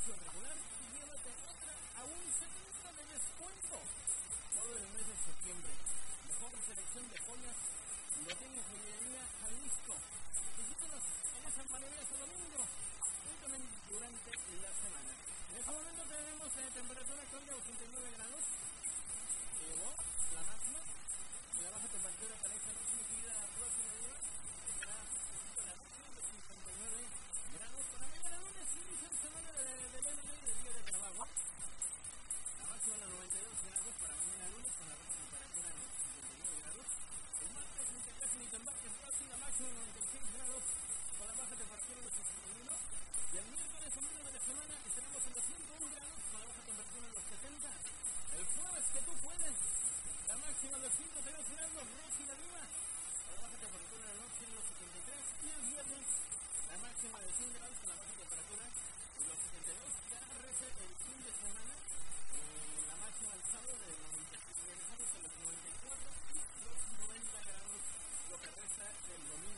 precio regular y llévate otra a un 70% de descuento. Todo el mes de septiembre. Mejor selección de joyas lo tiene Joyería Jalisco. Visítanos en esa manera hasta domingo. Durante la semana. En este momento tenemos temperatura actual de 89 grados,